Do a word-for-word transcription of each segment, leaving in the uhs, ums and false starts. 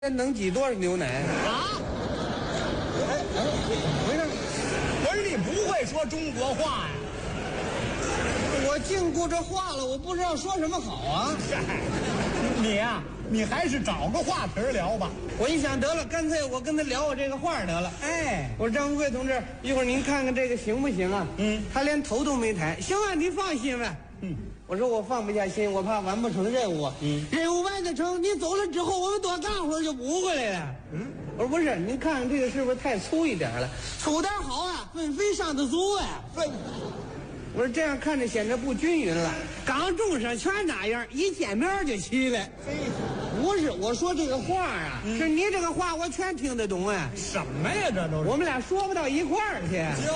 能挤多少牛奶啊？哎哎，不是，不是你不会说中国话呀？ 我净顾着话了，我不知道说什么好啊。 你呀、啊，你还是找个话题聊吧。 我一想得了，干脆我跟他聊我这个话得了。 哎， 我说张富贵同志，一会儿您看看这个行不行啊？ 嗯， 他连头都没抬。行啊，您放心吧。 嗯， 我说我放不下心，我怕完不成任务。 嗯， 任务完得成，你走了之后，我们多干会儿就补回来了。嗯，我说不是，您看看这个是不是太粗一点了？粗点好啊，分肥上的足啊。 分。 我说这样看着显得不均匀了，刚种上全那样，一见面就齐了。不是，我说这个话啊，嗯、是你这个话我全听得懂啊。 什么呀，这都是我们俩说不到一块儿去。 就是，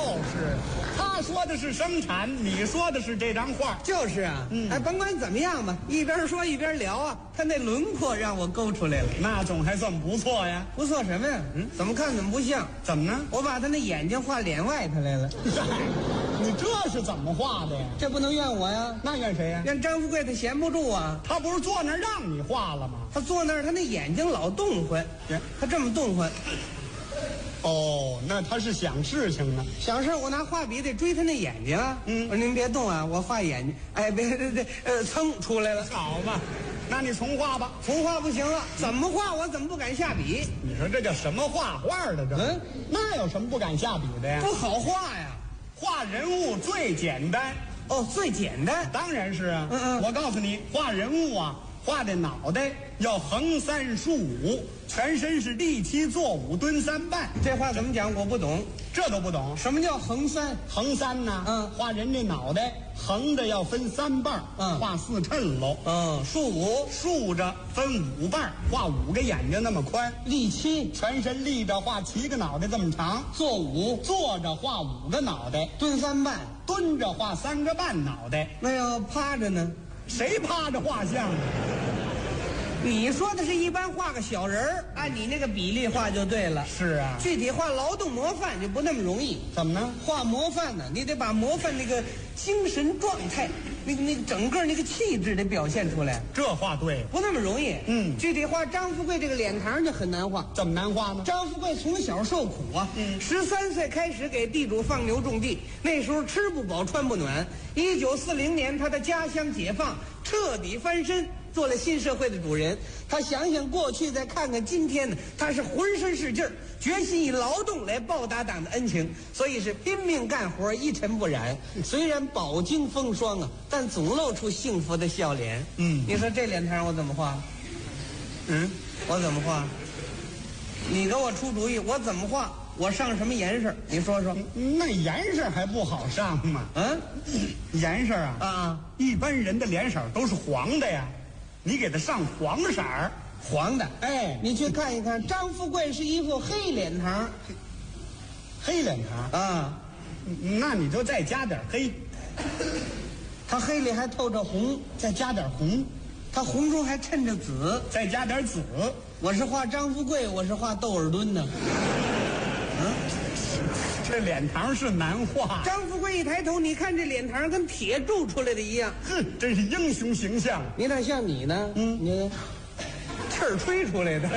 他说的是生产，你说的是这张画。 就是啊，嗯，哎，甭管怎么样吧，一边说一边聊啊，他那轮廓让我勾出来了， 那总还算不错呀。 不错什么呀？嗯，怎么看怎么不像？ 怎么呢？ 我把他那眼睛画脸外头来了。 你这是怎么画的呀？ 这不能怨我呀， 那怨谁呀？ 怨张富贵，他闲不住啊。 他不是坐那儿让你画了吗？ 他坐那儿，他那眼睛老动唤，他这么动唤。 哦，那他是想事情呢。 想事，我拿画笔得追他那眼睛啊。嗯，我说您别动啊，我画眼睛。哎，别别别，呃，噌出来了。 好嘛，那你重画吧。 重画不行了，怎么画我怎么不敢下笔？ 你说这叫什么画画的这？嗯，那有什么不敢下笔的呀？ 不好画呀。 画人物最简单哦，最简单， 当然是啊。 嗯嗯， 我告诉你，画人物啊，画的脑袋要横三竖五，全身是立七坐五蹲三半。 这话怎么讲？我不懂， 这都不懂。 什么叫横三？ 横三呢？嗯，画人这脑袋横的要分三半，嗯，画四衬喽。 嗯，竖五， 竖着分五半，画五个眼睛那么宽。 立七， 全身立着画七个脑袋这么长。 坐五， 坐着画五个脑袋。 蹲三半， 蹲着画三个半脑袋。 那要趴着呢？ 谁趴着画像啊？ 你说的是一般画个小人儿，按你那个比例画就对了。 是啊， 具体画劳动模范就不那么容易。 怎么呢？ 画模范呢，你得把模范那个精神状态，那个那个整个那个气质得表现出来。 这话对， 不那么容易。 嗯， 具体画张富贵这个脸庞就很难画。 怎么难画呢？ 张富贵从小受苦啊，嗯，十三岁开始给地主放牛种地，那时候吃不饱穿不暖。一九四零年，他的家乡解放，彻底翻身。做了新社会的主人，他想想过去，再看看今天呢，他是浑身是劲儿，决心以劳动来报答党的恩情，所以是拼命干活，一尘不染。虽然饱经风霜啊，但总露出幸福的笑脸。嗯，你说这脸庞我怎么画？嗯，我怎么画？你给我出主意，我怎么画？我上什么颜色？你说说。 那颜色还不好上吗？嗯，颜色啊啊，一般人的脸色都是黄的呀。你给他上黄色儿， 黄的。哎，你去看一看，张富贵是一副黑脸庞， 黑脸庞啊，那你就再加点黑， 他黑里还透着红， 再加点红， 他红中还衬着紫， 再加点紫。 我是画张富贵，我是画窦尔敦呢。 嗯，这脸庞是难画。 张富贵一抬头，你看这脸庞跟铁铸出来的一样， 哼，真是英雄形象。 你哪像你呢？嗯，你气儿吹出来的，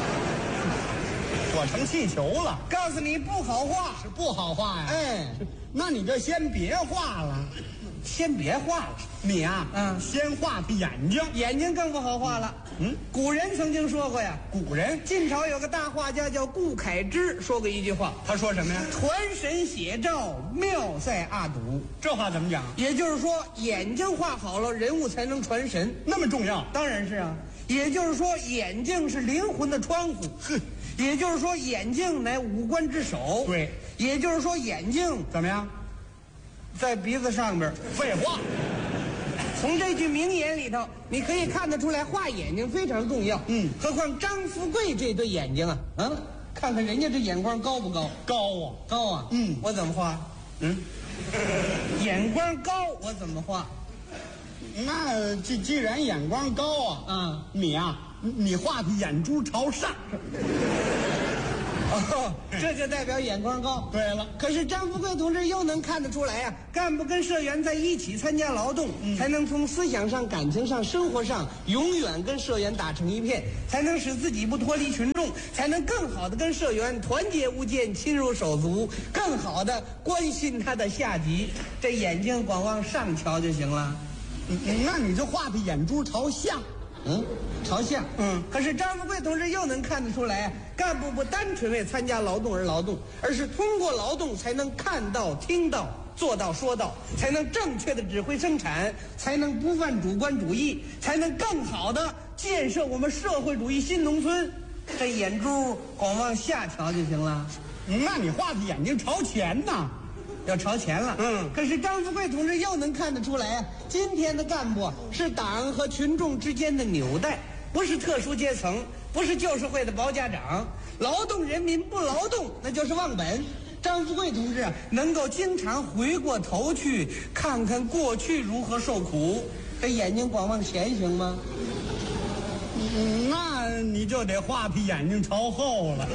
我成气球了。 告诉你不好画， 是不好画呀。 哎， 那你就先别画了， 先别画了。 你啊，嗯，先画他眼睛， 眼睛更不好画了。嗯，古人曾经说过呀， 古人晋朝有个大画家叫顾恺之，说过一句话， 他说什么呀？ 传神写照，妙在阿堵。 这话怎么讲？ 也就是说，眼睛画好了，人物才能传神， 那么重要？ 当然是啊。也就是说，眼睛是灵魂的窗户。哼，也就是说，眼睛乃五官之首。 对， 也就是说，眼睛怎么样？ 在鼻子上边。 废话。 从这句名言里头，你可以看得出来，画眼睛非常重要。嗯，何况张富贵这对眼睛啊，啊，看看人家这眼光高不高？ 高啊， 高啊。嗯，我怎么画？嗯，眼光高，我怎么画？ 那既既然眼光高啊，嗯，你啊，你画的眼珠朝上。 哦，这就代表眼光高。 对了， 可是张富贵同志又能看得出来啊，干部跟社员在一起参加劳动，嗯、才能从思想上、感情上、生活上永远跟社员打成一片，才能使自己不脱离群众，才能更好的跟社员团结无间、亲如手足，更好的关心他的下级。这眼睛光往上瞧就行了。 嗯、那你就画的眼珠朝下。 嗯，朝向。嗯，可是张富贵同志又能看得出来，干部不单纯为参加劳动而劳动，而是通过劳动才能看到、听到、做到、说到，才能正确的指挥生产，才能不犯主观主义，才能更好的建设我们社会主义新农村。这眼珠光往下瞧就行了。 那你画的眼睛朝前呐？ 要朝前了。嗯，可是张富贵同志又能看得出来啊，今天的干部是党和群众之间的纽带，不是特殊阶层，不是旧社会的包家长。劳动人民不劳动，那就是忘本。张富贵同志能够经常回过头去看看过去如何受苦，这眼睛光往前行吗？ 嗯，那你就得画的眼睛朝后了。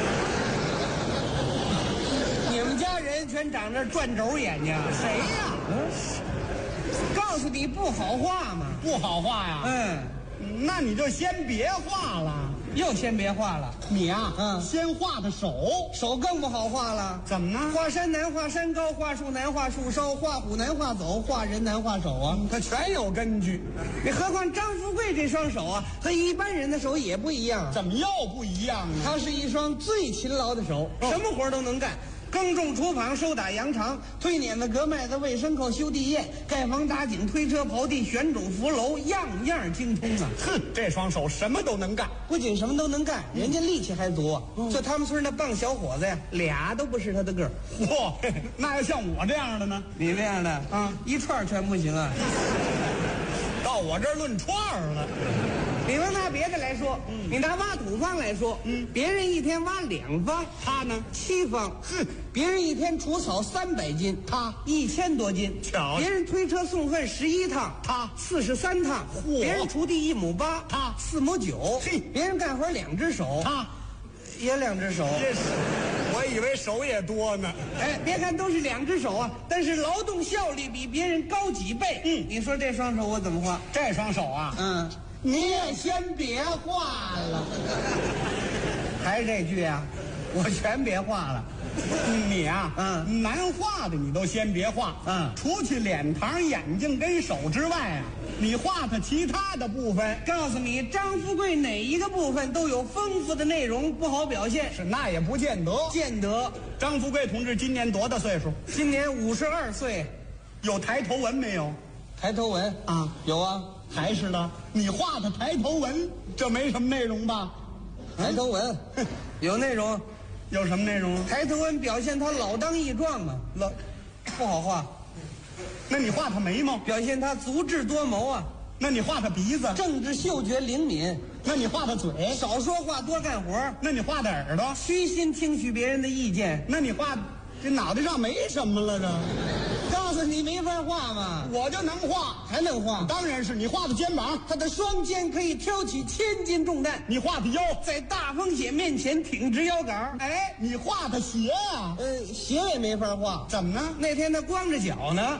你们家人全长着转轴眼睛， 谁呀？ 嗯，告诉你不好画嘛， 不好画呀。 嗯， 那你就先别画了， 又先别画了。 你呀、啊， 嗯， 先画的手， 手更不好画了。 怎么呢？ 画山难画山高，画树难画树梢，画虎难画走，画人难画手啊。 它全有根据。 你何况张富贵这双手啊，和一般人的手也不一样。 怎么又不一样呢？ 他是一双最勤劳的手，哦、什么活都能干。耕种锄耙收打羊肠，推碾子割麦子喂牲口修地堰，盖房搭井推车刨地旋种扶楼，样样精通啊！ 哼，这双手什么都能干， 不仅什么都能干，人家力气还足。嗯、就他们村那棒小伙子呀，俩都不是他的个儿。 嚯，那要像我这样的呢？ 你那样的啊，嗯、一串全不行啊！ 到我这儿论串了。 你们拿别的来说，嗯、你拿挖土方来说，嗯，别人一天挖两方， 他呢七方， 哼， 别人一天除草三百斤， 他一千多斤， 巧， 别人推车送粪十一趟， 他四十三趟， 嚯， 别人锄地一亩八， 他四亩九， 嘿， 别人干活两只手， 他也两只手， 这是，我以为手也多呢。 哎，别看都是两只手啊，但是劳动效率比别人高几倍。嗯，你说这双手我怎么画？ 这双手啊， 嗯。你也先别画了，还是这句啊，我全别画了。 你啊，嗯，难画的你都先别画，嗯，除去脸庞、眼睛跟手之外啊，你画它其他的部分。 告诉你，张富贵哪一个部分都有丰富的内容，不好表现。 是，那也不见得。 见得。 张富贵同志今年多大岁数？ 今年五十二岁。 有抬头纹没有？ 抬头纹啊，有啊。 还是的，你画的抬头纹，这没什么内容吧？ 抬头纹有内容， 有什么内容？ 抬头纹表现他老当益壮嘛，老不好画。 那你画他眉毛， 表现他足智多谋啊。 那你画他鼻子， 政治嗅觉灵敏。 那你画他嘴， 少说话多干活。 那你画他耳朵， 虚心听取别人的意见。 那你画这脑袋上没什么了，这告诉你没法画嘛， 我就能画， 还能画。 当然是你画的肩膀， 他的双肩可以挑起千斤重担。 你画的腰， 在大风雪面前挺直腰杆。 哎，你画的鞋啊， 呃，鞋也没法画。 怎么呢？ 那天他光着脚呢。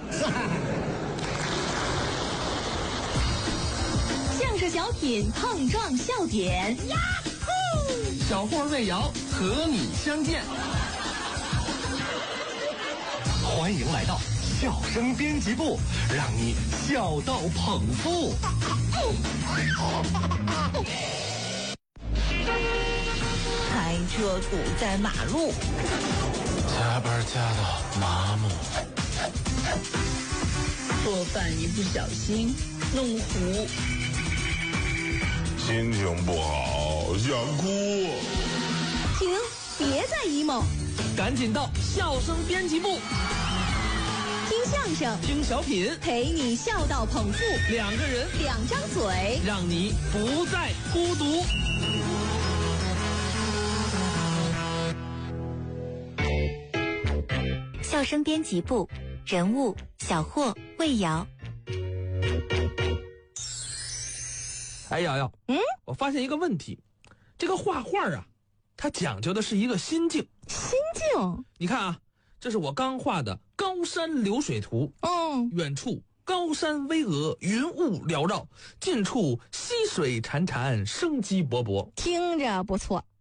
相声小品碰撞笑点，呀呼！ 小霍魏瑶和你相见。欢迎来到笑声编辑部，让你笑到捧腹。 开车堵在马路， 加班加到麻木， 做饭一不小心弄糊， 心情不好想哭。 停，别再 emo， 赶紧到笑声编辑部。 听相声， 听小品， 陪你笑到捧腹。 两个人， 两张嘴， 让你不再孤独。 笑声编辑部，人物小霍、魏瑶。 哎瑶瑶，嗯，我发现一个问题，这个画画啊， 它讲究的是一个心境。 心境？ 你看啊，这是我刚画的高山流水图。 嗯， 远处高山巍峨，云雾缭绕；近处溪水潺潺，生机勃勃。 听着不错。